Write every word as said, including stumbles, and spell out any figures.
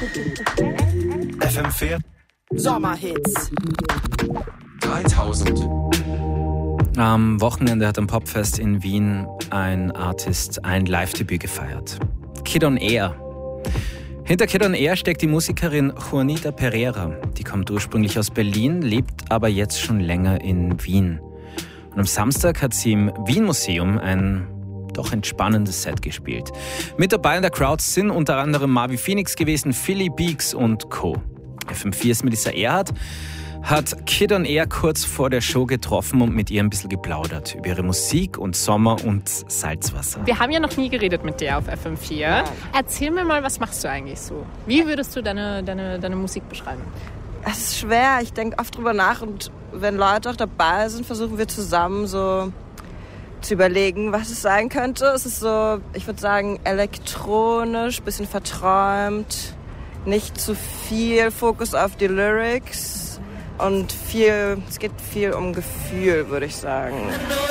F M vier Sommerhits dreitausend. Am Wochenende hat am Popfest in Wien ein Artist ein Live-Debüt gefeiert. Kid on Air. Hinter Kid on Air steckt die Musikerin Juanita Pereira. Die kommt ursprünglich aus Berlin, lebt aber jetzt schon länger in Wien. Und am Samstag hat sie im Wien-Museum ein doch entspannendes Set gespielt. Mit dabei in der Crowd sind unter anderem Marvi Phoenix gewesen, Philly Beaks und Co. F M vier's Melissa Erhardt hat Kid on Air kurz vor der Show getroffen und mit ihr ein bisschen geplaudert über ihre Musik und Sommer und Salzwasser. Wir haben ja noch nie geredet mit dir auf F M vier. Ja. Erzähl mir mal, was machst du eigentlich so? Wie würdest du deine, deine, deine Musik beschreiben? Es ist schwer, ich denke oft drüber nach und wenn Leute auch dabei sind, versuchen wir zusammen so zu überlegen, was es sein könnte. Es ist so, ich würde sagen, elektronisch, bisschen verträumt, nicht zu viel Fokus auf die Lyrics und viel, es geht viel um Gefühl, würde ich sagen.